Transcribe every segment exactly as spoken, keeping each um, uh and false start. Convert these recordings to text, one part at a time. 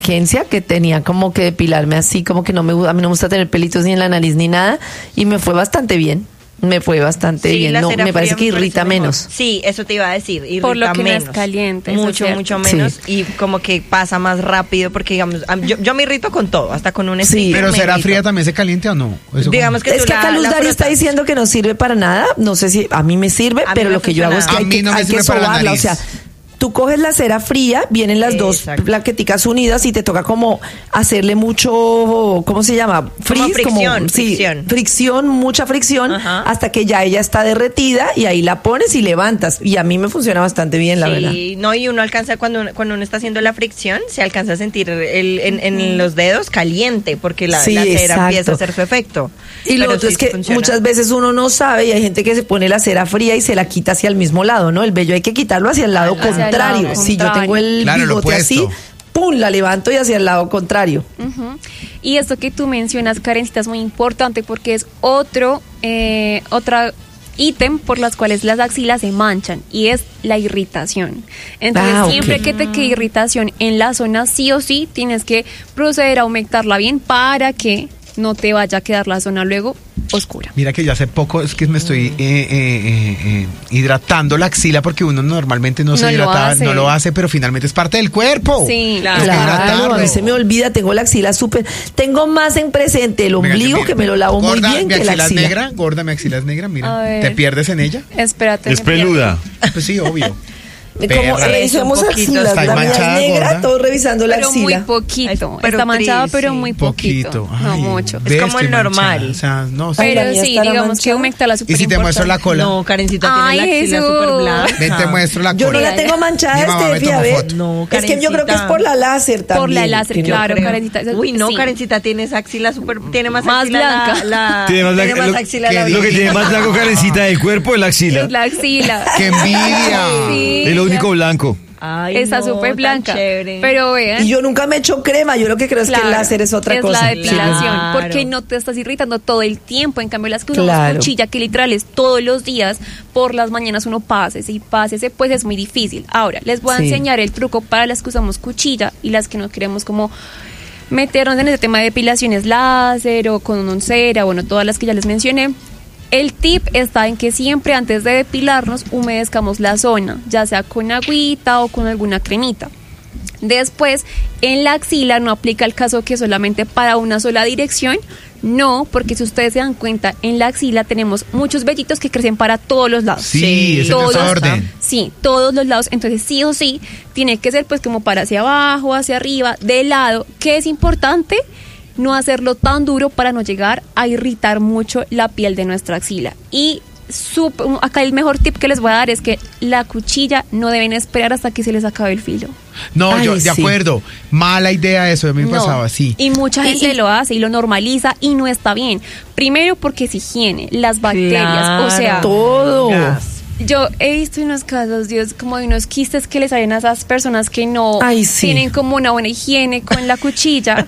emergencia que tenía como que depilarme así, como que no me a mí no me gusta tener pelitos ni en la nariz ni nada, y me fue bastante bien. Me fue bastante sí, bien. No, me parece que irrita parece menos. Sí, eso te iba a decir. Irrita por lo que menos. no es caliente. Mucho, mucho menos. Sí. Y como que pasa más rápido porque, digamos, yo, yo me irrito con todo, hasta con un sticker. Sí. Pero ¿será irrito. fría también se caliente o no? Eso digamos que es que acá Luz Dario está diciendo que no sirve para nada. No sé si a mí me sirve, a pero mí lo que yo hago es que hay que, no hay que sobarla. O sea, tú coges la cera fría, vienen las Exacto. dos plaqueticas unidas y te toca como hacerle mucho, ¿cómo se llama? Como Frizz, fricción, como, sí, fricción. fricción, mucha fricción, Ajá. hasta que ya ella está derretida y ahí la pones y levantas. Y a mí me funciona bastante bien, la sí, verdad. Sí, no, y uno alcanza, cuando uno, cuando uno está haciendo la fricción, se alcanza a sentir el, en, en los dedos caliente, porque la, sí, la cera exacto. empieza a hacer su efecto. Y lo Pero otro sí es que funciona. muchas veces uno no sabe y hay gente que se pone la cera fría y se la quita hacia el mismo lado, ¿no? El vello hay que quitarlo hacia el lado Hacia el contrario. lado Si yo tengo el claro, bigote así, pum, la levanto y hacia el lado contrario. Uh-huh. Y esto que tú mencionas, Karencita, es muy importante porque es otro, eh, otra ítem por las cuales las axilas se manchan y es la irritación. Entonces Ah, okay. siempre que te quede irritación en la zona, sí o sí tienes que proceder a aumentarla bien para que no te vaya a quedar la zona luego oscura. Mira que yo hace poco es que me estoy eh, eh, eh, eh, hidratando la axila porque uno normalmente no se No lo hidrata, hace. no lo hace, pero finalmente es parte del cuerpo. Sí, claro. Claro, a mí se me olvida, tengo la axila súper, tengo más en presente el Venga, ombligo mira, que me lo lavo gorda, muy bien mi que la axila es axila. negra, gorda, mi axila es negra, A mira, ver. ¿te pierdes en ella? Espérate. Es peluda. Pues sí, obvio. Como Perra. revisamos Un poquito, axilas, está la mía es manchada, negra, gorda. todos revisando la Pero muy axila. poquito. Pero Está manchado, Tris, pero sí. muy poquito. No Ay, mucho. ve, Es como estoy el normal. manchada, o sea, no, Ay, Pero la mía sí, estará digamos que manchada. aumenta la súper y si te muestro la cola, No, Karencita Ay, tiene la axila Jesús. súper blanca. ven, te muestro la Yo no cola. la tengo manchada, Mi mamá me Steffi, a tomó ver. foto. No, Es que yo creo que es por la láser también. Por la láser, que no claro, creo. Karencita. Uy, no, Sí. Karencita tiene esa axila súper, tiene más, Más axila blanca. La, la, Tiene más blanca- lo- axila ¿qué la digo? Lo que tiene más blanco, Karencita, del cuerpo es la axila. Es la axila. ¡Qué envidia! Sí. Es lo único blanco. Ay, Está no, súper tan blanca. chévere. Pero vean. Y yo nunca me echo crema, yo lo que creo es que el láser es otra es cosa. la depilación, Claro. porque no te estás irritando todo el tiempo. En cambio, las que usamos Claro. cuchilla, que literal es todos los días, por las mañanas uno pásese y pásese, pues es muy difícil. Ahora, les voy a Sí. enseñar el truco para las que usamos cuchilla y las que no queremos como meternos en ese tema de depilaciones láser o con cera, bueno, todas las que ya les mencioné. El tip está en que siempre antes de depilarnos humedezcamos la zona, ya sea con agüita o con alguna cremita. Después, en la axila no aplica el caso que solamente para una sola dirección, no, porque si ustedes se dan cuenta, en la axila tenemos muchos vellitos que crecen para todos los lados. Sí, es el todos, desorden. Sí, todos los lados, entonces sí o sí, tiene que ser pues como para hacia abajo, hacia arriba, de lado, que es importante no hacerlo tan duro para no llegar a irritar mucho la piel de nuestra axila. Y super, acá el mejor tip que les voy a dar es que la cuchilla no deben esperar hasta que se les acabe el filo. No, Ay, yo, de sí. acuerdo. Mala idea eso, a mí me No. pasaba así. Y mucha gente Y- y- lo hace y lo normaliza y no está bien. Primero porque es higiene, las bacterias, Claro. o sea, Todo. Gas. yo he visto unos casos, Dios, como de unos quistes que les salen a esas personas que no Ay, sí. tienen como una buena higiene con la cuchilla.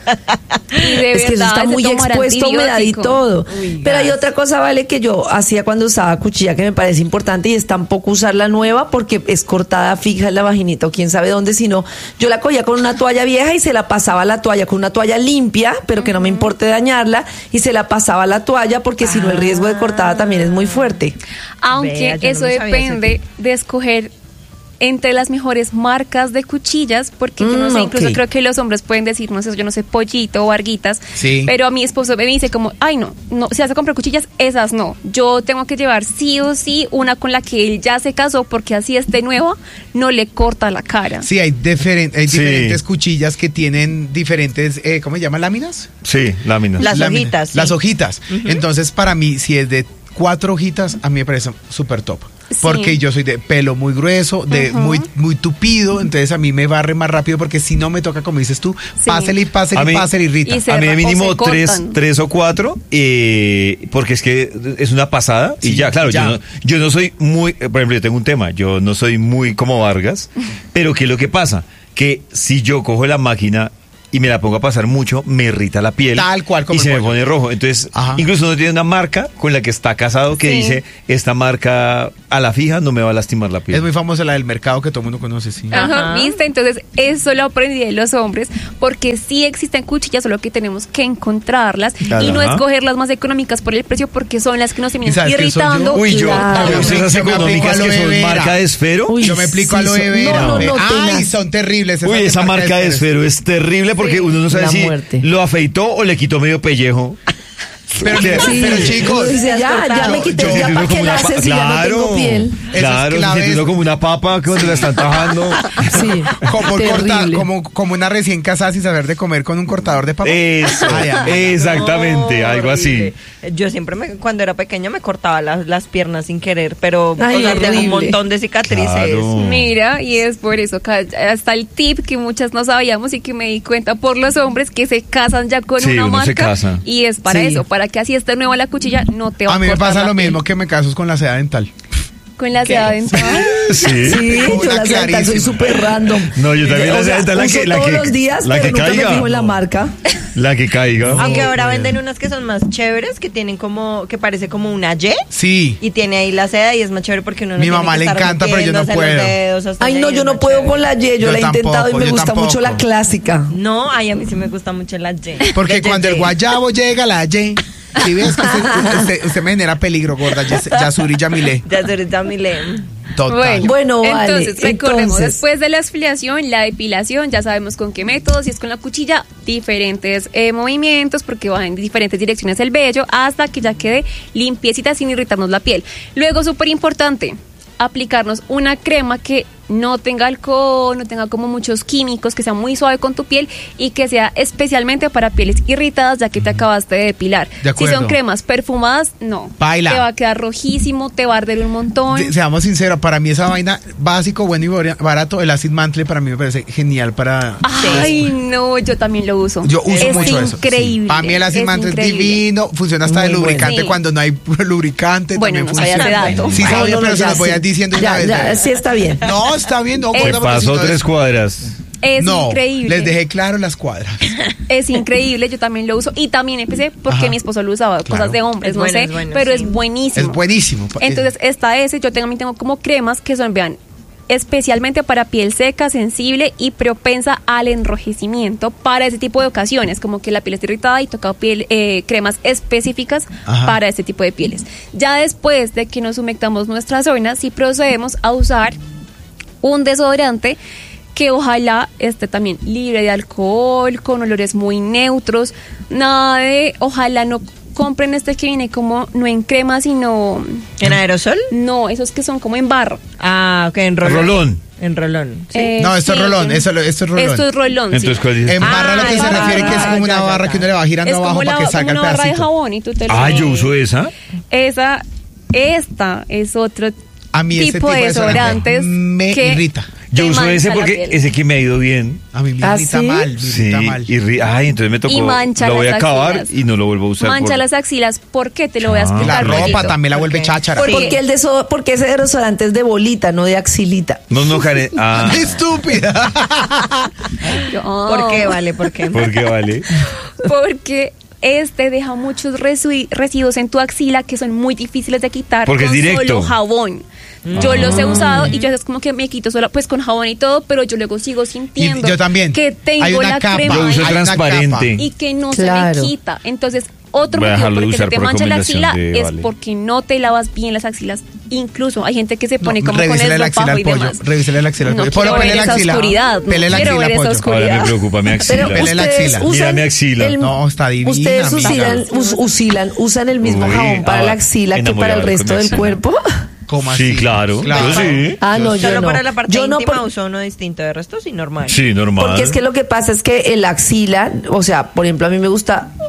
Y de Es que eso verdad, está de muy tomar expuesto a humedad y antibiótico. todo. Uy, Pero hay gas. otra cosa, vale, que yo hacía cuando usaba cuchilla que me parece importante y es tampoco usar la nueva porque es cortada fija en la vaginita o quién sabe dónde, sino yo la cogía con una toalla vieja y se la pasaba a la toalla con una toalla limpia, pero que no me importe dañarla, y se la pasaba a la toalla porque si no el riesgo de cortada también es muy fuerte. Aunque Vea, yo no eso me sabía ese depende de escoger entre las mejores marcas de cuchillas, porque yo no Mm, sé, incluso ok. creo que los hombres pueden decir, no sé, yo no sé, Pollito o Varguitas, Sí. pero a mi esposo me dice como, ay no, no, si vas a comprar cuchillas, esas no, yo tengo que llevar sí o sí una con la que él ya se casó, porque así esté nueva, no le corta la cara. Sí, hay, diferen- hay Sí. diferentes cuchillas que tienen diferentes, eh, ¿cómo se llama? ¿Láminas? Sí, láminas. Las Láminas. hojitas, sí. Las hojitas. Entonces, para mí, si es de cuatro hojitas, a mí me parece súper top. Sí. Porque yo soy de pelo muy grueso, de Ujú. muy muy tupido, entonces a mí me barre más rápido porque si no me toca, como dices tú, Sí. pásele y pásele A y mí- pásele y irrita. Y se A mí ra- o mínimo se tres, cortan. tres o cuatro, eh, porque es que es una pasada y Sí, ya, claro, ya. Yo, no, yo no soy muy, eh, por ejemplo, yo tengo un tema, yo no soy muy como Vargas, pero ¿qué es lo que pasa? Que si yo cojo la máquina y me la pongo a pasar mucho, me irrita la piel. Tal cual como Y el se me pollo. pone rojo. Entonces, Ajá. incluso uno tiene una marca con la que está casado que Sí. dice, esta marca a la fija no me va a lastimar la piel. Es muy famosa la del mercado que todo el mundo conoce, sí. Ajá, Ajá. ¿viste? Entonces, eso lo aprendí de los hombres, porque sí existen cuchillas, solo que tenemos que encontrarlas Claro. y no Ajá. escoger las más económicas por el precio, porque son las que nos ¿Y terminan sabes quién soy yo? irritando. Uy, yo, Claro. yo sé esas Yo me aplico económicas aloe que son vera. marca de esfero. Uy, Yo me aplico sí, aloe son- vera. no, no, no, Ay, tenaz. son terribles. esas Uy, de esa marca de esfero. esfero es terrible porque uno no sabe La si muerte. lo afeitó o le quitó medio pellejo. Pero, Sí. pero Uno chicos, dice, ya, ya me yo- quité, yo- ya Siente para uno qué como la una pa- haces si ya no tengo piel. Eso es Claro, clave. se siente uno como una papa cuando la están tajando. Sí, como, corta- terrible. como, como una recién casada sin saber de comer con un cortador de papas. Eso, Ay, amiga. exactamente, No, algo así. horrible. Yo siempre, me, cuando era pequeña, me cortaba las, las piernas sin querer, pero Ay, o sea, tengo horrible. un montón de cicatrices. Claro. Mira, y es por eso, ca- hasta el tip que muchas no sabíamos y que me di cuenta por los hombres que se casan ya con Sí, una uno se marca. casa. Y es para Sí. eso, para que así esté nueva la cuchilla, no te va a A mí me cortar pasa la lo piel. mismo que me caso con la seda dental. Con la seda dental. Sí. Sí, Una yo la santa soy clarísima. súper random. No, yo también O la sea, santa, la uso que- la todos que- los días, la pero que nunca caiga. me fijo en la No. marca. La que caiga. Aunque ahora bueno. venden unas que son más chéveres, que tienen como, que parece como una Y. Sí. Y tiene ahí la seda y es más chévere porque uno no Mi tiene mamá que le estar encanta, pero yo no metiéndose los puedo. dedos hasta Ay, allá no, y yo es no más puedo chévere. con la Y, yo, Yo la he intentado tampoco, y me yo gusta tampoco. mucho la clásica. No, ay, a mí sí me gusta mucho la Y. Porque De cuando el Y. guayabo llega, la Y. Si ves que usted, usted- usted me genera peligro, gorda. Yes- Yasuri Yamile. Ya soy Damile. Total. Bueno, Bueno, vale, entonces recordemos, entonces. después de la exfoliación, la depilación, ya sabemos con qué métodos, si es con la cuchilla, diferentes eh, movimientos, porque van en diferentes direcciones el vello, hasta que ya quede limpiecita sin irritarnos la piel. Luego, súper importante, aplicarnos una crema que no tenga alcohol, no tenga como muchos químicos, que sea muy suave con tu piel y que sea especialmente para pieles irritadas, ya que te acabaste de depilar. De Si acuerdo. son cremas perfumadas, no. Baila. Te va a quedar rojísimo, te va a arder un montón. Se- Seamos sinceros, para mí esa vaina básico, bueno y bora- barato, el acid mantle para mí me parece genial para... Ay, no, yo también lo uso. Yo uso es mucho eso. increíble. Para mí el acid es mantle es increíble. divino, funciona hasta de Muy bueno. lubricante Sí. cuando no hay lubricante. Bueno, también no sabía funciona. ese dato. Sí, Ay, sabía, no, no, pero se ya los voy a sí. diciendo una Ya, vez. ya, sí está bien. No, está bien, no, Se Se gorda, porque si pasó no es- tres cuadras. Es no, increíble. les dejé claro las cuadras. Es increíble, yo también lo uso. Y también empecé porque Ajá. mi esposo lo usaba, Claro. cosas de hombres, Es no bueno, sé, es bueno, pero sí. es buenísimo. Es buenísimo. Entonces, esta es, yo también tengo como cremas que son, vean, especialmente para piel seca, sensible y propensa al enrojecimiento para ese tipo de ocasiones, como que la piel está irritada y toca piel, eh, cremas específicas Ajá. para este tipo de pieles. Ya después de que nos humectamos nuestras zonas, sí procedemos a usar un desodorante que ojalá esté también libre de alcohol, con olores muy neutros, nada de, ojalá no compren este que viene como, no en crema, sino, ¿En aerosol? no, esos que son como en barro. Ah, ok, en rolón. Rolón. En rolón. Sí. Eh, No, esto es sí, rolón, eso- esto es rolón. Esto es rolón, Entonces, sí. ¿cuál es? En barra Ah, lo que se barra, refiere que es como una ya, ya, barra ya. que uno le va girando Es abajo como, para la, que salga como el una barra de pedacito. jabón y tú te lo Ah, yo pones. uso esa. Esa, esta es otro A mí ese tipo de desodorantes me que irrita. Yo te uso ese mancha la porque piel. ese que me ha ido bien. A mí me ¿Ah, irrita sí? mal, me Sí, irrita mal. irri- ay, entonces me tocó. Y mancha lo voy a las acabar axilas. y no lo vuelvo a usar. mancha por- las axilas. ¿Por qué? Te lo voy a Ah. Y explicar. la ropa Rollito. también la vuelve Ok. cháchara. Porque- Porque el deso, porque ese desodorante es de bolita, no de axilita. No, no, Karen. Ah, ¡Estúpida! Yo- ¿Por qué, vale? ¿Por qué? ¿por qué vale? Porque este deja muchos resu- residuos en tu axila que son muy difíciles de quitar Porque es con directo. solo jabón. Yo los he usado y yo es como que me quito sola pues con jabón y todo, pero yo luego sigo sintiendo Y yo también. que tengo Hay una la capa. crema Yo uso ahí Hay una transparente. capa. y que no Claro. se me quita. Entonces, otro Voy a motivo dejarlo por de el que se usar te por mancha la axila recomendación de es Vale. porque no te lavas bien las axilas. Incluso hay gente que se pone No, como con revísele el la axila ropajo al y pollo. demás. Revísele la axila al No pollo. quiero Polo, ver pele la esa axila. oscuridad, no Pele la quiero axila, ver esa pollo. oscuridad. Ahora me preocupa mi axila. Pero Pele la ustedes axila. usan Mira mi axila. el- No, está divina, Ustedes amiga. usilan, us- usilan, usan el mismo Uy, jabón para ah, la axila que para el enamorado con resto mi del axila. cuerpo. ¿Cómo Sí, así? claro. Yo sí. Ah, no, yo Solo no. para la parte Yo no, íntima por- uso uno distinto, de resto sí normal. Sí, normal. Porque es que lo que pasa es que el axila, o sea, por ejemplo, a mí me gusta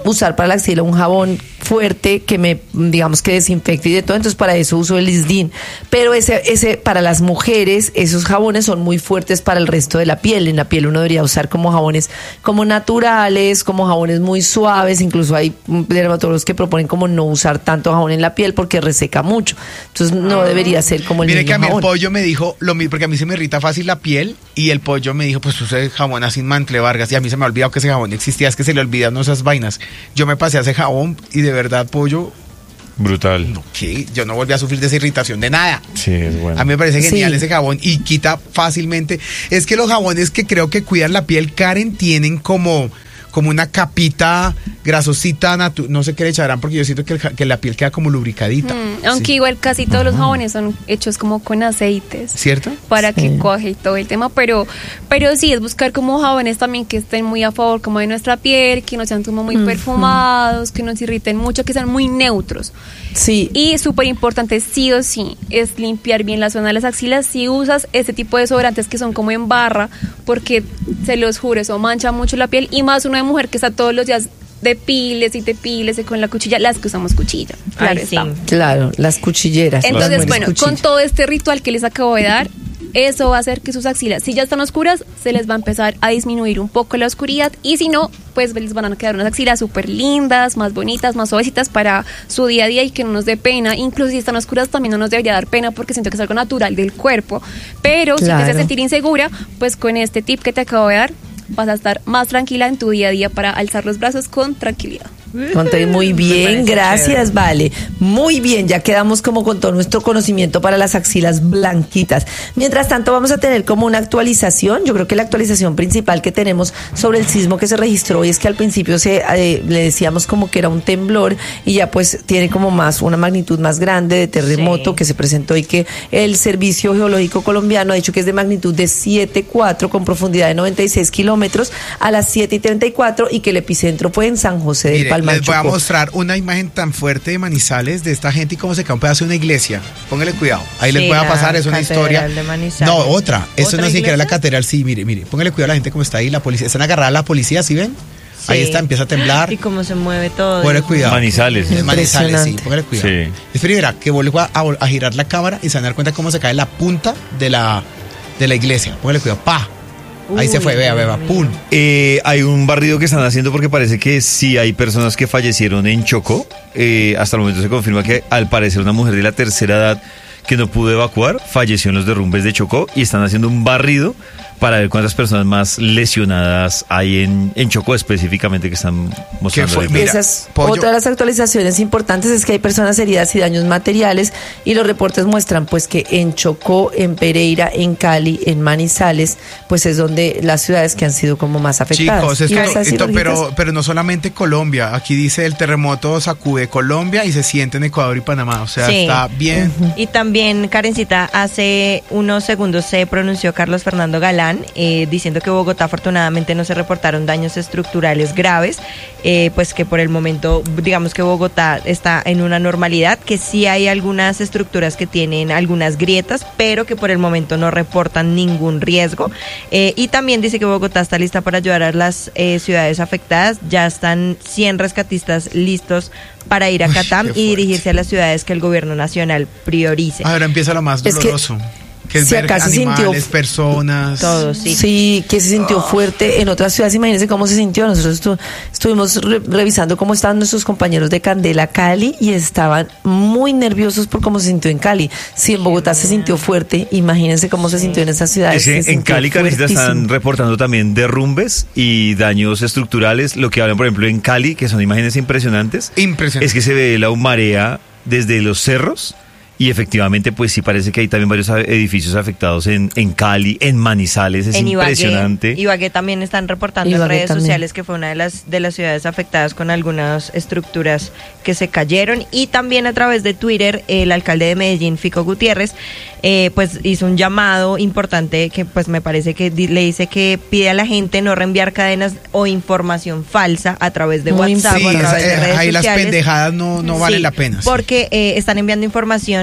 usar para la axila un jabón fuerte que me, digamos, que desinfecte y de todo, entonces para eso uso el Isdin. Pero ese, ese, para las mujeres, esos jabones son muy fuertes para el resto de la piel. En la piel uno debería usar como jabones como naturales, como jabones muy suaves, incluso hay dermatólogos que proponen como no usar tanto jabón en la piel porque reseca mucho. Entonces no Ah. debería ser como el Mire mismo que a mí jabón. el pollo me dijo lo mismo, porque a mí se me irrita fácil la piel, y el pollo me dijo, pues use jabón así Mantle Vargas, y a mí se me ha olvidado que ese jabón existía, es que se le olvidan esas vainas. Yo me pasé a ese jabón y de verdad, pollo, Brutal. no, ¿qué? Yo no volví a sufrir de esa irritación de nada. Sí, es bueno. A mí me parece genial Sí. ese jabón y quita fácilmente. Es que los jabones que creo que cuidan la piel, Karen, tienen como, como una capita grasosita, natu- no sé qué le echarán, porque yo siento que, el ja- que la piel queda como lubricadita. Mm, aunque Sí. igual casi todos los jabones son hechos como con aceites. ¿Cierto? Para Sí. que cuaje y todo el tema, pero pero sí, es buscar como jabones también que estén muy a favor como de nuestra piel, que no sean como muy perfumados, que no nos irriten mucho, que sean muy neutros. Sí. Y súper importante, sí o sí, es limpiar bien la zona de las axilas si usas este tipo de desodorantes que son como en barra, porque se los juro, eso mancha mucho la piel, y más una mujer que está todos los días de piles y te piles con la cuchilla, las que usamos cuchilla, claro Ay, sí. está. Claro, las cuchilleras. las Entonces, mujeres bueno, cuchillas. con todo este ritual que les acabo de dar, eso va a hacer que sus axilas, si ya están oscuras, se les va a empezar a disminuir un poco la oscuridad, y si no, pues les van a quedar unas axilas súper lindas, más bonitas, más suavecitas para su día a día y que no nos dé pena. Incluso si están oscuras también no nos debería dar pena porque siento que es algo natural del cuerpo. Pero si te Claro. hace sentir insegura, pues con este tip que te acabo de dar, vas a estar más tranquila en tu día a día para alzar los brazos con tranquilidad. Conté muy Me bien, parece gracias, chévere. Vale. Muy bien, ya quedamos como con todo nuestro conocimiento para las axilas blanquitas. Mientras tanto, vamos a tener como una actualización. Yo creo que la actualización principal que tenemos sobre el sismo que se registró hoy es que al principio se eh, le decíamos como que era un temblor y ya pues tiene como más, una magnitud más grande de terremoto Sí. que se presentó, y que el Servicio Geológico Colombiano ha dicho que es de magnitud de siete punto cuatro con profundidad de noventa y seis kilómetros a las siete y treinta y cuatro, y que el epicentro fue en San José del Mire, Palmar. les voy a Chocó. mostrar una imagen tan fuerte de Manizales, de esta gente y cómo se cae un pedazo de una iglesia. Póngale cuidado. Ahí les Sí, voy a la pasar, es una Catedral historia. de Manizales. No, otra. Esto ¿Otra no es ni siquiera la iglesia? catedral. Sí, mire, mire. Póngale cuidado a la gente cómo está ahí. La policía. Están agarradas la policía, ¿sí ven? Ahí Sí. está, empieza a temblar. Y cómo se mueve todo. Póngale cuidado. Manizales. Es Manizales, sí. Impresionante. Póngale cuidado. Sí. Espera, verá, que vuelvo a, a- a girar la cámara y se van a dar cuenta cómo se cae la punta de la, de la iglesia. Póngale cuidado. ¡Pa! Ahí se Uy, fue, vea, vea, Dios vea, mío. ¡pum! Eh, hay un barrido que están haciendo porque parece que sí hay personas que fallecieron en Chocó. Eh, hasta el momento se confirma que al parecer una mujer de la tercera edad que no pudo evacuar falleció en los derrumbes de Chocó, y están haciendo un barrido para ver cuántas personas más lesionadas hay en, en Chocó específicamente que están mostrando. fue? ahorita. Mira, Esa es pollo. otra de las actualizaciones importantes, es que hay personas heridas y daños materiales, y los reportes muestran pues que en Chocó, en Pereira, en Cali, en Manizales, pues es donde las ciudades que han sido como más afectadas. Chicos, esto, ¿Ibas a decir, esto- Olguitas? pero, pero no solamente Colombia. Aquí dice el terremoto sacude Colombia y se siente en Ecuador y Panamá. O sea, Sí. está bien. Y también, Karencita, hace unos segundos se pronunció Carlos Fernando Galán eh, diciendo que Bogotá afortunadamente no se reportaron daños estructurales graves, eh, pues que por el momento, digamos que Bogotá está en una normalidad, que sí hay algunas estructuras que tienen algunas grietas, pero que por el momento no reportan ningún riesgo. Eh, y también dice que Bogotá está lista para ayudar a las eh, ciudades afectadas. Ya están cien rescatistas listos para ir a Uy, Catam qué y fuerte. dirigirse a las ciudades que el gobierno nacional priorice. Ahora empieza lo más Es que- doloroso. Que, es si ver acá se sintió- animales, personas. Todo, sí. Sí, que se sintió fuerte en otras ciudades. Imagínense cómo se sintió. Nosotros estu- estuvimos re- revisando cómo estaban nuestros compañeros de Candela, Cali, y estaban muy nerviosos por cómo se sintió en Cali. Si en Bogotá se sintió fuerte, imagínense cómo se sintió en esas ciudades. Es que Se en sintió Cali, Karencita, están fuertísimo. reportando también derrumbes y daños estructurales. Lo que hablan, por ejemplo, en Cali, que son imágenes impresionantes, Impresionante. es que se ve la humarea desde los cerros. Y efectivamente, pues sí parece que hay también varios a- edificios afectados en, en Cali, en Manizales, es En Ibagué, impresionante. Ibagué también están reportando Ibagué en redes también. sociales que fue una de las de las ciudades afectadas con algunas estructuras que se cayeron. Y también a través de Twitter el alcalde de Medellín, Fico Gutiérrez, eh, pues hizo un llamado importante que pues me parece que di- le dice que pide a la gente no reenviar cadenas o información falsa a través de Muy WhatsApp Sí, o a importante. través de esa- redes ahí las sociales. pendejadas no, no Sí, valen la pena. sí. Porque eh, están enviando información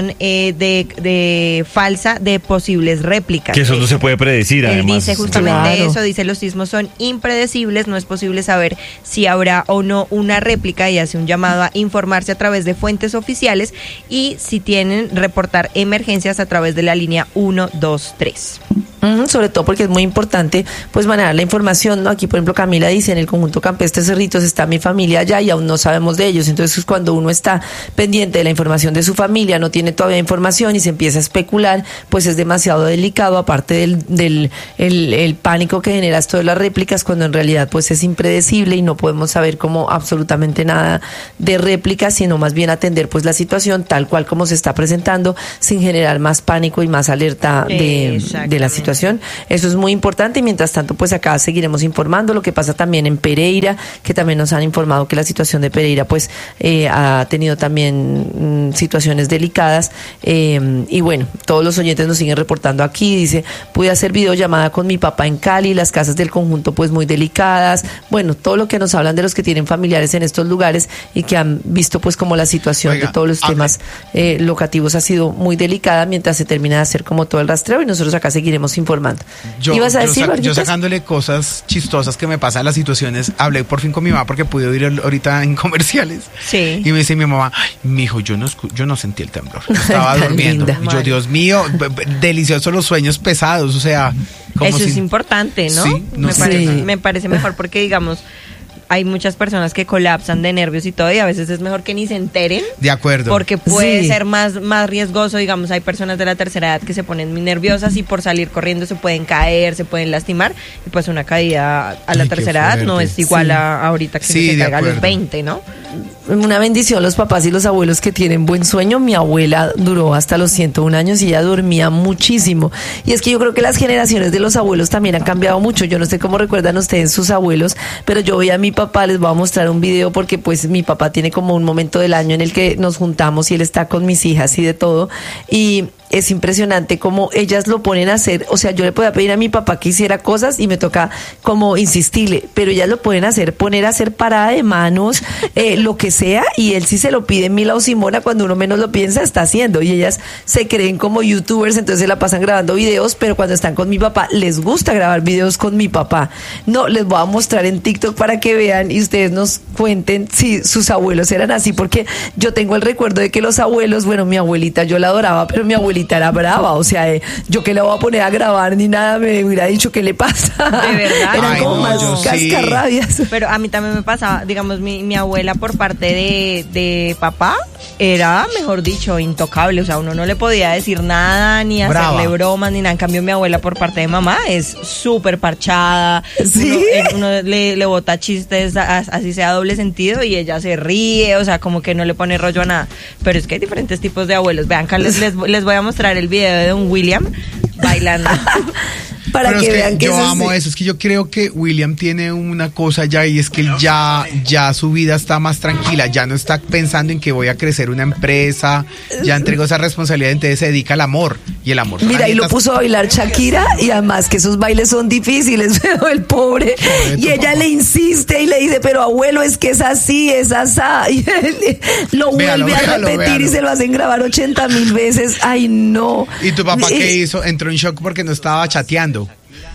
información eh, de, de falsa de posibles réplicas. Que eso no se puede predecir, Él además. dice justamente Claro. eso, dice los sismos son impredecibles, no es posible saber si habrá o no una réplica, y hace un llamado a informarse a través de fuentes oficiales y si tienen reportar emergencias a través de la línea uno dos tres. Ujú, sobre todo porque es muy importante pues manejar la información, ¿no? Aquí por ejemplo Camila dice, en el conjunto campestre Cerritos está mi familia allá y aún no sabemos de ellos, entonces cuando uno está pendiente de la información de su familia, no tiene todavía información y se empieza a especular, pues es demasiado delicado, aparte del, del el, el pánico que genera esto de las réplicas, cuando en realidad pues es impredecible y no podemos saber como absolutamente nada de réplicas, sino más bien atender pues la situación tal cual como se está presentando, sin generar más pánico y más alerta de, de la situación. Eso es muy importante y mientras tanto pues acá seguiremos informando lo que pasa también en Pereira, que también nos han informado que la situación de Pereira pues eh, ha tenido también mm, situaciones delicadas eh, y bueno, todos los oyentes nos siguen reportando aquí, dice, pude hacer videollamada con mi papá en Cali, las casas del conjunto pues muy delicadas, bueno, todo lo que nos hablan de los que tienen familiares en estos lugares y que han visto pues como la situación Oiga, de todos los hable. temas eh, locativos ha sido muy delicada mientras se termina de hacer como todo el rastreo y nosotros acá seguiremos informando. Yo, ¿Ibas a yo decir, sac- yo Varguitas? sacándole cosas chistosas que me pasan las situaciones, hablé por fin con mi mamá porque pude oír el- ahorita en comerciales. Sí. Y me dice mi mamá, ay, mijo, yo no escu- yo no sentí el temblor. Yo estaba Tan durmiendo. linda. Y yo, Dios mío, b- b- deliciosos los sueños pesados, o sea, como Eso si- es importante, ¿no? Sí, no me, sé. parece, Sí. me parece mejor porque, digamos, hay muchas personas que colapsan de nervios y todo, y a veces es mejor que ni se enteren. De acuerdo. Porque puede Sí. ser más, más riesgoso, digamos, hay personas de la tercera edad que se ponen muy nerviosas y por salir corriendo se pueden caer, se pueden lastimar, y pues una caída a la Ay, qué tercera edad no fuerte. es igual Sí. a ahorita que Sí, se de caiga a los acuerdo. veinte, ¿no? Una bendición los papás y los abuelos que tienen buen sueño. Mi abuela duró hasta los ciento un años y ella dormía muchísimo. Y es que yo creo que las generaciones de los abuelos también han cambiado mucho. Yo no sé cómo recuerdan ustedes sus abuelos, pero yo veía a mi papá, les voy a mostrar un video porque pues mi papá tiene como un momento del año en el que nos juntamos y él está con mis hijas y de todo. Y es impresionante cómo ellas lo ponen a hacer. O sea, yo le podía pedir a mi papá que hiciera cosas y me toca como insistirle, pero ellas lo pueden hacer, poner a hacer parada de manos, eh, lo que sea, y él sí se lo pide. Mila o Simona, cuando uno menos lo piensa, está haciendo. Y ellas se creen como youtubers, entonces se la pasan grabando videos, pero cuando están con mi papá, les gusta grabar videos con mi papá. No, les voy a mostrar en TikTok para que vean y ustedes nos cuenten si sus abuelos eran así, porque yo tengo el recuerdo de que los abuelos, bueno, mi abuelita, yo la adoraba, pero mi abuelita era brava, o sea, eh, yo que la voy a poner a grabar ni nada, me hubiera dicho qué le pasa. ¿De verdad? Eran Ay, como no, más yo sí. cascarrabias. Pero a mí también me pasaba, digamos, mi, mi abuela por parte de, de papá era, mejor dicho, intocable. O sea, uno no le podía decir nada, ni Brava. hacerle bromas, ni nada. En cambio, mi abuela por parte de mamá es súper parchada. ¿Sí? Uno, eh, uno le, le bota chistes, a- así sea doble sentido, y ella se ríe, o sea, como que no le pone rollo a nada. Pero es que hay diferentes tipos de abuelos. Vean, acá les, les, les voy a mostrar el video de don William bailando. Para Pero que, es que vean que yo eso amo sí. eso, es que yo creo que William tiene una cosa ya y es que él ya, ya su vida está más tranquila, ya no está pensando en que voy a crecer una empresa, ya entregó esa responsabilidad, entonces se dedica al amor y el amor. son Mira, y lo anitas- puso a bailar Shakira y además que esos bailes son difíciles, pero el pobre. Pobre Y tu ella papá. le insiste y le dice, pero abuelo, es que es así, es asá. Y él lo Véalo, vuelve a véalo, repetir véalo. y se lo hacen grabar ochenta mil veces. Ay, no. ¿Y tu papá Y- qué hizo? Entró en shock porque no estaba chateando.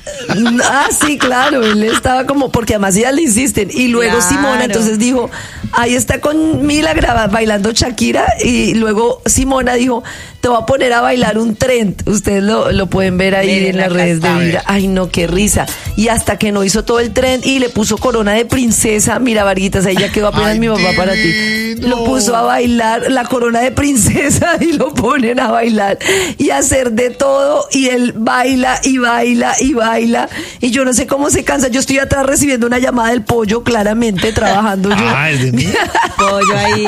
Ah, sí, claro, él estaba como, porque además ellas le insisten. Y luego Claro. Simona, entonces dijo, ahí está con Mila graba, bailando Shakira. Y luego Simona dijo, te voy a poner a bailar un trend. Ustedes lo, lo pueden ver ahí Miren, en las acá redes de está. Vibra. Ay, no, qué risa. Y hasta que no hizo todo el trend y le puso corona de princesa, mira, Varguitas, ahí ya quedó apenas Ay, mi papá para ti. divino. Lo puso a bailar la corona de princesa y lo ponen a bailar y a hacer de todo. Y él baila y baila y baila. Y yo no sé cómo se cansa. Yo estoy atrás recibiendo una llamada del pollo, claramente, trabajando yo. Ah, es de mí. Pollo ahí.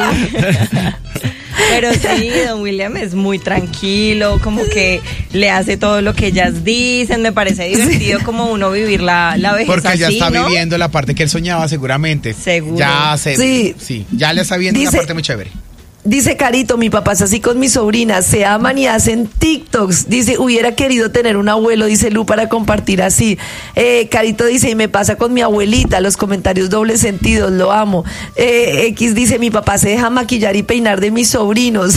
Pero sí, don William es muy tranquilo, como que le hace todo lo que ellas dicen. Me parece divertido como uno vivir la, la vejez Porque ya así, está ¿no? viviendo la parte que él soñaba seguramente. Seguro. Ya se, Sí. sí, ya le está viendo Dice- una parte muy chévere. Dice Carito, mi papá es así con mis sobrinas, se aman y hacen TikToks. Dice, hubiera querido tener un abuelo, dice Lu, para compartir así. Eh, Carito dice, y me pasa con mi abuelita, los comentarios doble sentidos, lo amo. Eh, X dice, mi papá se deja maquillar y peinar de mis sobrinos.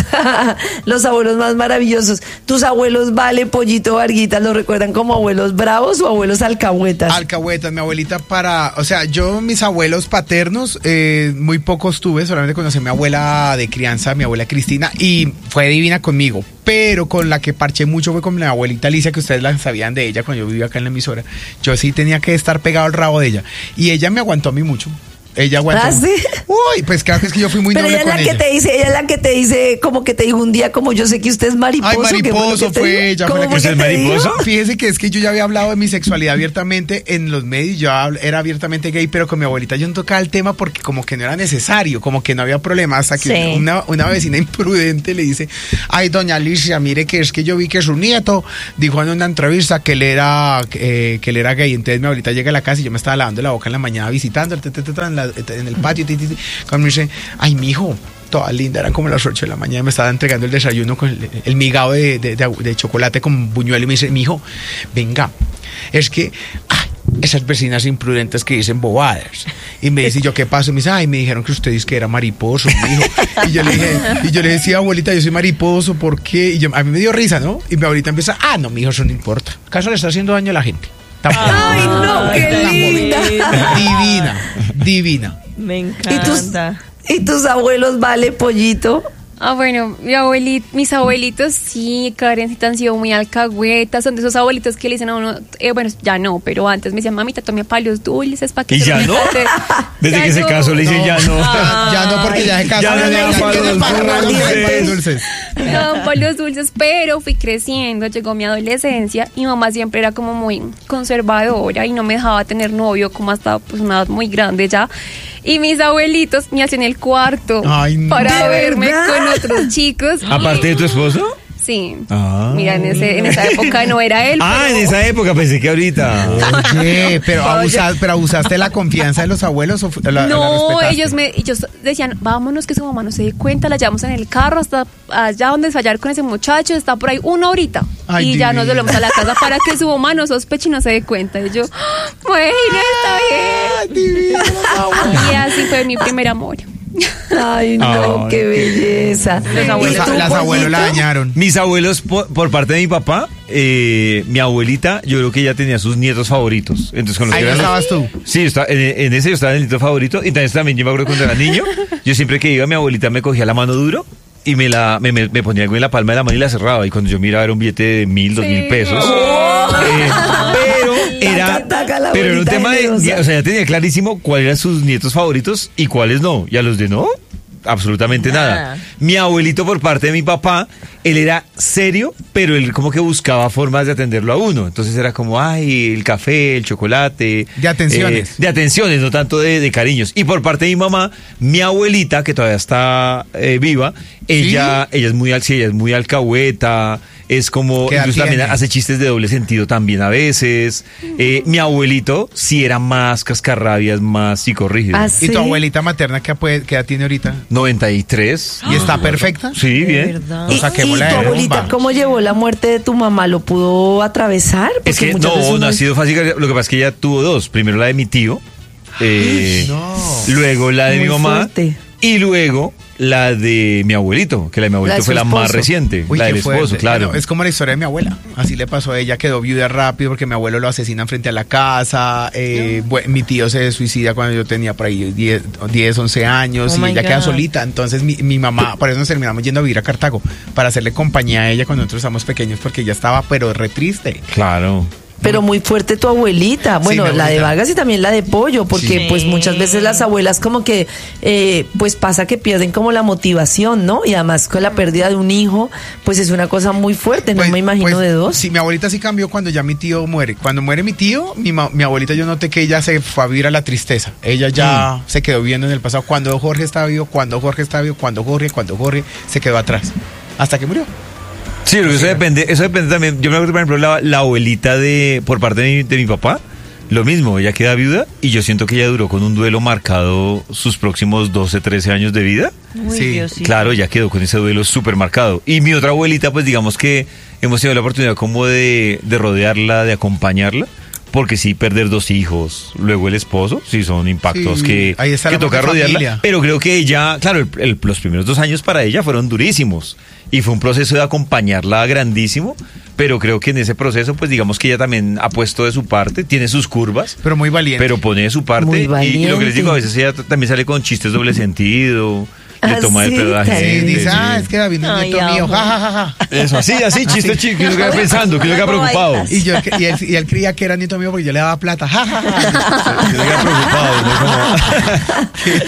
Los abuelos más maravillosos. ¿Tus abuelos, Vale, Pollito, Varguitas, los recuerdan como abuelos bravos o abuelos alcahuetas? Alcahuetas, mi abuelita para, o sea, yo mis abuelos paternos, eh, muy pocos tuve, solamente conocí a mi abuela de crianza, mi abuela Cristina, y fue divina conmigo, pero con la que parché mucho fue con mi abuelita Alicia, que ustedes la sabían de ella cuando yo vivía acá en la emisora. Yo sí tenía que estar pegado al rabo de ella, y ella me aguantó a mí mucho. Ella aguantó. ¿Ah, sí? Uy, pues claro que es que yo fui muy Pero noble ella es con la ella. que te dice, ella es la que te dice, como que te dijo un día, como yo sé que usted es mariposo. Ay, ¿qué mariposo lo que te fue dijo? ella. ¿Cómo Fue la que fue ¿Es el te dijo? mariposo? Fíjese que es que yo ya había hablado de mi sexualidad abiertamente en los medios, yo hab- era abiertamente gay, pero con mi abuelita yo no tocaba el tema porque como que no era necesario, como que no había problema, hasta que Sí. una, una vecina imprudente le dice, ay, doña Alicia, mire que es que yo vi que su nieto dijo en una entrevista que él era, eh, que él era gay. Entonces mi abuelita llega a la casa y yo me estaba lavando la boca en la mañana visitando en, la- en el patio, ti, ti, ti, cuando me dice, ay, mijo, toda linda, eran como las ocho de la mañana, me estaba entregando el desayuno con el, el migado de, de, de, de chocolate con buñuelo y me dice, mijo, venga, es que, ay, esas vecinas imprudentes que dicen bobadas. Y me dice, ¿yo qué pasó? Y me dice, ay, me dijeron que usted dice que era mariposo, mijo. Y yo le dije, y yo le decía, abuelita, yo soy mariposo, ¿por qué? Y yo, a mí me dio risa, ¿no? Y mi abuelita empieza, ah, no, mijo, eso no importa. ¿Acaso le está haciendo daño a la gente? Tampoco. Ay, no, qué Tampoco. linda. Divina, divina. Me ¿Y tus, encanta. ¿Y tus abuelos, Vale, Pollito? Ah, bueno, mi abuelito, mis abuelitos sí, Karencita, han sido muy alcahuetas, son de esos abuelitos que le dicen a uno, eh, bueno, ya no, pero antes me decían, mamita, tome palos dulces para que ¿Y se ya lo no? trate". Desde Ya que se no. casó le dicen ya no. Ya, ya no, porque ya se casó. Ya no le dan palos tiene palos dulces. dulces. Me daban palos dulces, pero fui creciendo, llegó mi adolescencia y mamá siempre era como muy conservadora y no me dejaba tener novio como hasta pues una edad muy grande ya. Y mis abuelitos me hacían el cuarto Ay, no. para ¿De verme verdad? con otros chicos. Aparte de tu esposo. Sí. Ah. Mira, en, ese, en esa época no era él. Ah, pero- en esa época pensé que ahorita. Oye, pero, abusa- pero abusaste la confianza de los abuelos o fu- la, la No, respetaste? ellos me ellos decían, vámonos que su mamá no se dé cuenta, la llevamos en el carro hasta allá donde fallar con ese muchacho, está por ahí una horita. Ay, y ya nos divina. volvemos a la casa para que su mamá no sospeche y no se dé cuenta. Y yo, bueno, Ay, está bien. divina, abuela. Y así fue mi primer amor. Ay, no, Ay, qué belleza. Los abuelos. Las, ¿Y tú, las abuelos la Pollito? dañaron. Mis abuelos, por, por parte de mi papá, eh, mi abuelita, yo creo que ella tenía sus nietos favoritos. Entonces, con los Ahí que no eran- estabas tú. Sí, yo estaba- en, en ese yo estaba en el nieto favorito. Y también, también yo me acuerdo cuando era niño, yo siempre que iba, mi abuelita me cogía la mano duro y me la me, me, me ponía algo en la palma de la mano y la cerraba. Y cuando yo miraba era un billete de mil, dos mil Sí. pesos. Oh. Eh, pero era, Taca, taca, la pero era un abuelita tema de, generosa. o sea, ya tenía clarísimo cuáles eran sus nietos favoritos y cuáles no. Y a los de no, absolutamente nada. Nada. Mi abuelito por parte de mi papá, él era serio, pero él como que buscaba formas de atenderlo a uno. Entonces era como, ay, el café, el chocolate. De atenciones. eh, de atenciones, no tanto de, de cariños. Y por parte de mi mamá, mi abuelita, que todavía está eh, viva, ella, ella es muy al- sí, ella es muy alcahueta, es como, ¿Qué edad incluso también tiene? hace chistes de doble sentido también a veces. Eh, mi abuelito sí era más cascarrabias, más psicorrígido. ¿Ah, ¿Y sí? tu abuelita materna qué, puede- qué edad tiene ahorita? noventa y tres. ¿Y está perfecta? Sí, De bien. verdad. O ¿Y, sea, que y bola tu de abuelita bomba. cómo llevó la muerte de tu mamá? ¿Lo pudo atravesar? Es Porque que muchas veces no, no uno ha es- sido fácil. Lo que pasa es que ella tuvo dos. Primero la de mi tío. eh, No. Luego la de Muy mi mamá. fuerte. Y luego la de mi abuelito, que la de mi abuelito de fue su la más esposo. reciente. Uy, la qué del esposo, fuerte. claro. Bueno, es como la historia de mi abuela. Así le pasó a ella, quedó viuda rápido porque mi abuelo lo asesinan frente a la casa. eh, bu- mi tío se suicida cuando yo tenía por ahí diez, diez once años Oh y my ella queda God. solita. Entonces mi, mi mamá, por eso nos terminamos yendo a vivir a Cartago, para hacerle compañía a ella cuando nosotros estábamos pequeños porque ella estaba pero re triste. Claro. Pero muy fuerte tu abuelita. Bueno, mi la de abuelita. Vargas y también la de Pollo, porque Sí. pues muchas veces las abuelas como que, eh, pues pasa que pierden como la motivación, ¿no? Y además con la pérdida de un hijo, pues es una cosa muy fuerte, no Pues- me imagino pues, de dos. Sí, mi abuelita sí cambió cuando ya mi tío muere. Cuando muere mi tío, mi, ma- mi abuelita yo noté que ella se fue a vivir a la tristeza. Ella ya Mm. se quedó viviendo en el pasado. Cuando Jorge estaba vivo, cuando Jorge estaba vivo, cuando Jorge, cuando Jorge, se quedó atrás. Hasta que murió. Sí, pero eso depende, eso depende también. Yo me acuerdo, por ejemplo, la, la abuelita de, por parte de mi, de mi papá, Lo mismo, ella queda viuda y yo siento que ella duró con un duelo marcado sus próximos doce, trece años de vida. Uy, Sí. Diosito. Claro, ya quedó con ese duelo súper marcado. Y mi otra abuelita, pues digamos que hemos tenido la oportunidad como de, de rodearla, de acompañarla. Porque sí, perder dos hijos, luego el esposo, sí son impactos Sí, que, ahí está que la toca parte rodearla. familia. Pero creo que ella, claro, el- el- los primeros dos años para ella fueron durísimos. Y fue un proceso de acompañarla grandísimo. Pero creo que en ese proceso, pues digamos que ella también ha puesto de su parte, tiene sus curvas. Pero muy valiente. Pero pone de su parte. Muy Y, y lo que les digo, a valiente. veces ella t- también sale con chistes doble sentido. Le Ah, toma el sí, pedo a la tan Sí, gente. dice, sí. ah, es que David no es Ay, nieto mío. amo. Ja, ja, ja, ja. Eso, así, así, chistes chicos, que uno queda pensando, que uno queda preocupado. Y, yo, y, él, y él creía que era nieto mío porque yo le daba plata. Ja, ja, ja. Que uno queda preocupado,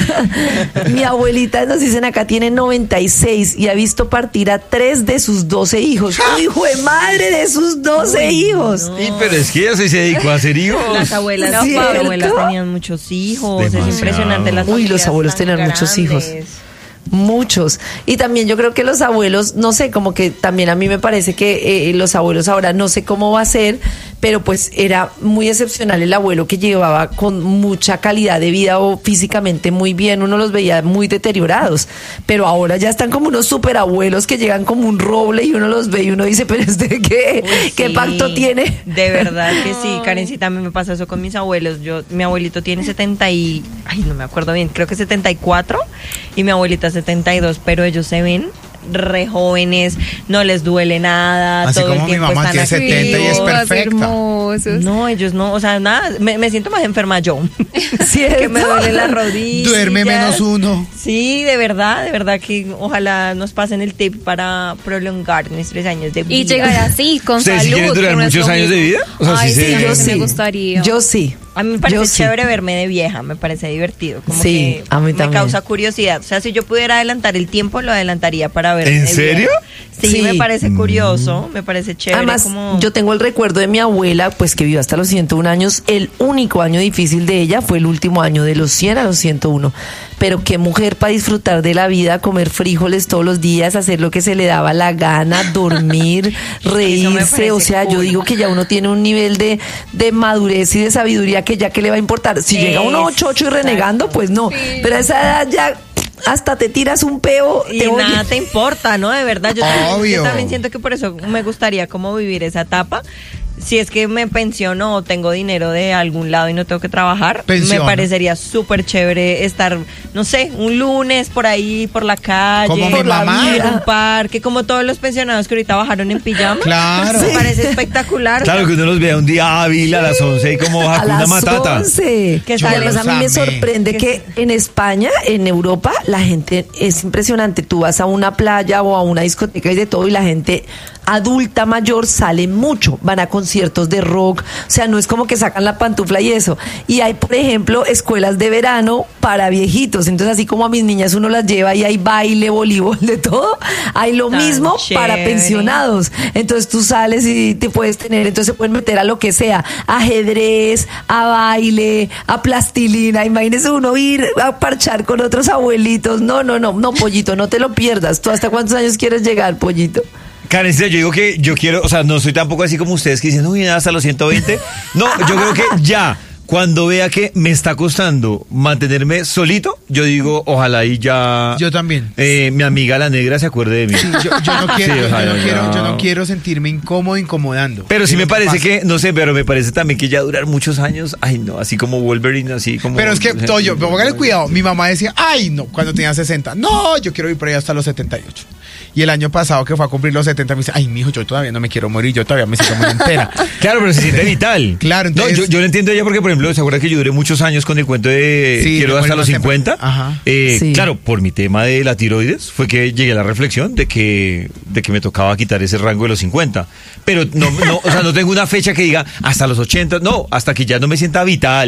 ¿no? Como- Mi abuelita, nos dicen acá, tiene noventa y seis y ha visto partir a tres de sus doce hijos. ¡Hijo de madre de sus doce hijos! Y, pero es que ella sí se dedicó a hacer hijos. Las abuelas, No, las ¿cierto? abuelas tenían muchos hijos, Demasiado. es impresionante las Uy, los familias abuelos tan tenían muchos hijos. grandes. Muchos. Y también yo creo que los abuelos, no sé, como que también a mí me parece que eh, los abuelos ahora no sé cómo va a ser, pero pues era muy excepcional el abuelo que llevaba con mucha calidad de vida o físicamente muy bien, uno los veía muy deteriorados, pero ahora ya están como unos super abuelos que llegan como un roble y uno los ve y uno dice, pero este qué, Uy, qué sí, pacto tiene. De verdad que sí, Karencita, a mí me pasa eso con mis abuelos. Yo, mi abuelito tiene setenta y, ay, no me acuerdo bien, creo que setenta y cuatro y mi abuelita setenta y dos, pero ellos se ven re jóvenes, no les duele nada, Así todo como el mi tiempo mamá, están que es setenta y es activos. perfecta. hermosos. No, ellos no, o sea, nada, me, me siento más enferma yo. ¿Cierto? Que me duele la rodilla. Duerme menos uno. Sí, de verdad, de verdad que ojalá nos pasen el tip para prolongar nuestros años de vida. Y llegar así, con ¿Ustedes sí salud. quieren durar que no es muchos lo años de mismo. vida? O sea, Ay, sí sí, se- a mí Yo sí me sí. gustaría. Yo sí. A mí me parece Yo sí. chévere verme de vieja, me parece divertido. Como Sí, que a mí me también. causa curiosidad. O sea, si yo pudiera adelantar el tiempo, lo adelantaría para verme ¿En de serio? vieja. Sí, Sí. me parece curioso, me parece chévere. Además, como... yo tengo el recuerdo de mi abuela, pues que vivió hasta los ciento uno años. El único año difícil de ella fue el último año, de los cien a los ciento uno. Pero qué mujer para disfrutar de la vida, comer frijoles todos los días, hacer lo que se le daba la gana, dormir, reírse. parece O sea, yo cool. digo que ya uno tiene un nivel de, de madurez y de sabiduría que ya que le va a importar. Si llega uno ocho ocho y renegando, pues no. Pero a esa edad ya hasta te tiras un peo. Y te oye. nada te importa, ¿no? De verdad, yo también, Obvio. yo también siento que por eso me gustaría como vivir esa etapa. Si es que me pensiono o tengo dinero de algún lado y no tengo que trabajar, Pensión. me parecería súper chévere estar, no sé, un lunes por ahí, por la calle, Como mi por la mamá. vida, en un parque, como todos los pensionados que ahorita bajaron en pijama. Claro. Me Sí. parece espectacular. Claro que uno los vea un día hábil a las once y como A Hakuna las Matata. once. Que Y además los a mí me amé. sorprende que en España, en Europa, la gente es impresionante. Tú vas a una playa o a una discoteca y de todo y la gente adulta mayor sale mucho. Van a conciertos de rock. O sea, no es como que sacan la pantufla y eso. Y hay, por ejemplo, escuelas de verano para viejitos. Entonces, así como a mis niñas uno las lleva y hay baile, voleibol, de todo, hay lo Tan mismo para chévere. pensionados. Entonces tú sales y te puedes tener, entonces se pueden meter a lo que sea, ajedrez, a baile, a plastilina. Imagínese uno ir a parchar con otros abuelitos. No, no, no, no, Pollito, no te lo pierdas. ¿Tú hasta cuántos años quieres llegar, Pollito? Karencita, yo digo que yo quiero, o sea, no soy tampoco así como ustedes que dicen, uy, hasta los ciento veinte. No, yo creo que ya, cuando vea que me está costando mantenerme solito, yo digo, ojalá y ya... Yo también. eh, mi amiga la negra se acuerde de mí. Sí, yo, yo no quiero, Sí, yo, o sea, yo no ya- quiero, yo no quiero sentirme incómodo incomodando. Pero sí Es me lo parece pasa. que, no sé, pero me parece también que ya durar muchos años, ay no, así como Wolverine, así como... Pero es que, Toyo, póngale cuidado. Mi mamá decía, ay, no, cuando tenía sesenta. No, yo quiero ir por ahí hasta los setenta y ocho. Y el año pasado que fue a cumplir los setenta, me dice, ay, mijo, yo todavía no me quiero morir, yo todavía me siento muy entera. Claro, pero se siente vital. Claro, entonces- No, yo, yo lo entiendo a ella porque, por ejemplo, ¿se acuerda que yo duré muchos años con el cuento de Sí, quiero de hasta morir los más temprano. cincuenta? Ajá. Eh, Sí. Claro, por mi tema de la tiroides fue que llegué a la reflexión de que, de que me tocaba quitar ese rango de los cincuenta. Pero no, no, o sea, no tengo una fecha que diga hasta los ochenta, no, hasta que ya no me sienta vital,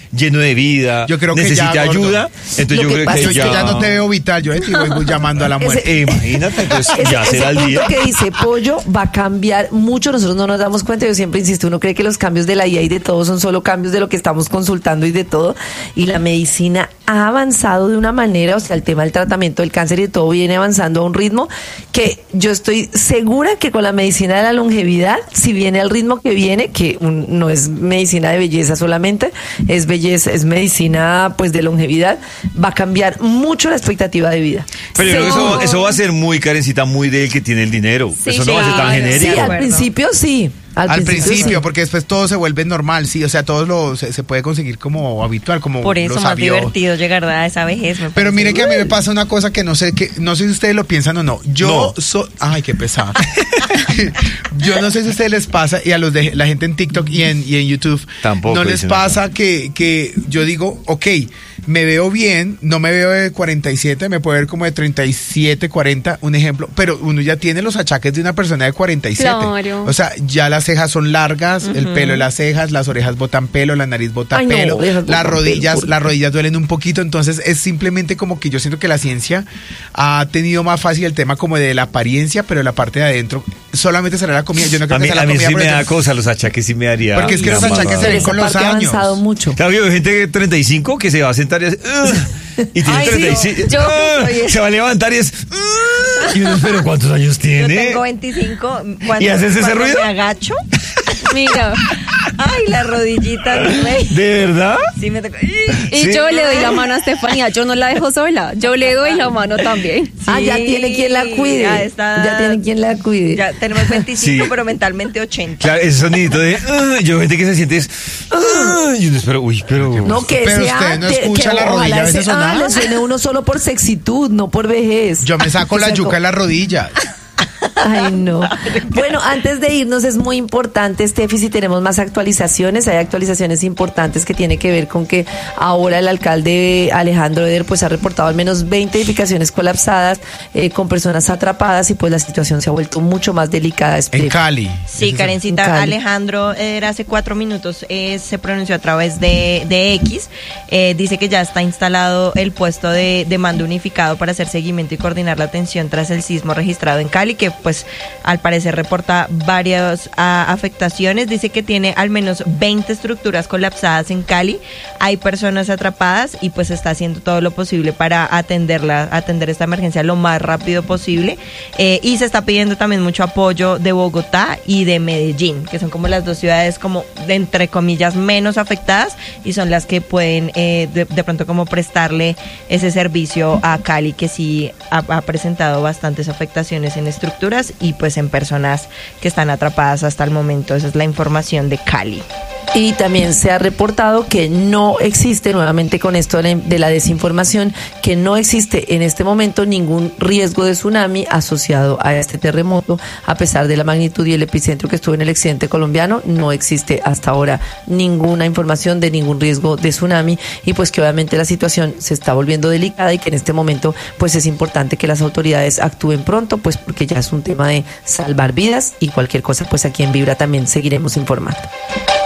lleno de vida, Yo creo que necesita ya, gordo. ayuda, entonces Lo yo que creo pasa que Yo es ya... que ya no te veo vital, yo eh, te voy llamando a la muerte. Eh, imagínate, entonces Ese, ya ese será el punto día. que dice Pollo va a cambiar mucho, nosotros no nos damos cuenta, yo siempre insisto, uno cree que los cambios de la I A y de todo son solo cambios de lo que estamos consultando y de todo, y la medicina ha avanzado de una manera, o sea, el tema del tratamiento del cáncer y de todo viene avanzando a un ritmo que yo estoy segura que con la medicina de la longevidad, si viene al ritmo que viene, que un- no es medicina de belleza solamente, es belleza, es medicina pues de longevidad, va a cambiar mucho la expectativa de vida. Pero yo creo que eso, Seguro. eso va a ser muy, Karencita, muy del que tiene el dinero. Sí, eso no va a ser tan claro. Sí, genérico. de al acuerdo. principio sí. Al, Al principio, sí. porque después todo se vuelve normal, sí, o sea, todo lo se, se puede conseguir como habitual, como Por eso lo más sabio. divertido llegar a esa vejez. me Pero parece. mire que a mí me pasa una cosa que no sé que no sé si ustedes lo piensan o no. Yo No. soy, ay, qué pesada. Yo no sé si a ustedes les pasa y a los de la gente en TikTok y en, y en YouTube Tampoco no les dicen pasa que, que yo digo, ok, me veo bien, no me veo de cuarenta y siete, me puedo ver como de treinta y siete, cuarenta, un ejemplo, pero uno ya tiene los achaques de una persona de cuarenta y siete. Claro. O sea, ya las cejas son largas, el pelo de las cejas, las orejas botan pelo, la nariz bota Ay, no, pelo, orejas botan las rodillas, pelo, ¿por las rodillas duelen un poquito, entonces es simplemente como que yo siento que la ciencia ha tenido más fácil el tema como de la apariencia, pero la parte de adentro solamente será la comida. Yo no creo A que mí, sea la a mí comida. sí me porque- da cosa, los achaques sí me daría. Porque es que los la achaques mamada. se ven Esa con los parte ha años. avanzado mucho. Claro, yo veo gente de treinta y cinco que se va a sentar y hace, "Ugh", y tiene Ay, sí, treinta y cinco, yo "Ugh", soy esa. se va a levantar y es, "Ugh", y uno, pero ¿cuántos años Yo tiene? tengo veinticinco. Cuando, ¿Y haces ese cuando ruido? me agacho. Mira, Ay, la rodillita. ¿De verdad? Sí, me tocó. y Sí. yo le doy la mano a Estefanía, yo no la dejo sola, yo le doy la mano también. Ah, ya Sí, tiene quien la cuide. ya está. Ya tiene quien la cuide. Ya tenemos veinticinco, Sí. pero mentalmente ochenta. Claro, ese sonidito de, "Ugh", yo veo gente que se siente es, "Ugh", y uno espera, uy, pero... No, que Pero sea, usted no que- escucha que la rodilla ojalá a veces ese- sonar. Ah, le suene uno solo por sexitud, no por vejez. Yo me saco O la sea, yuca co- en las rodillas. Ay, no. Bueno, antes de irnos es muy importante, Steffi, si tenemos más actualizaciones, hay actualizaciones importantes que tiene que ver con que ahora el alcalde Alejandro Eder pues ha reportado al menos veinte edificaciones colapsadas eh, con personas atrapadas y pues la situación se ha vuelto mucho más delicada. En Steffi. Cali. Sí, En Karencita, Cali. Alejandro era hace cuatro minutos eh, se pronunció a través de, de X. Eh, dice que ya está instalado el puesto de, de mando unificado para hacer seguimiento y coordinar la atención tras el sismo registrado en Cali, que pues al parecer reporta varias ah, afectaciones. Dice que tiene al menos veinte estructuras colapsadas en Cali. Hay personas atrapadas y pues está haciendo todo lo posible para atenderla, atender esta emergencia lo más rápido posible. Eh, y se está pidiendo también mucho apoyo de Bogotá y de Medellín, que son como las dos ciudades como de, entre comillas menos afectadas y son las que pueden eh, de, de pronto como prestarle ese servicio a Cali, que sí ha, ha presentado bastantes afectaciones en estructuras y pues en personas que están atrapadas hasta el momento. Esa es la información de Cali. Y también se ha reportado que no existe, nuevamente con esto de de la desinformación, que no existe en este momento ningún riesgo de tsunami asociado a este terremoto, a pesar de la magnitud y el epicentro que estuvo en el occidente colombiano, no existe hasta ahora ninguna información de ningún riesgo de tsunami y pues que obviamente la situación se está volviendo delicada y que en este momento pues es importante que las autoridades actúen pronto, pues porque ya es un tema de salvar vidas y cualquier cosa pues aquí en Vibra también seguiremos informando.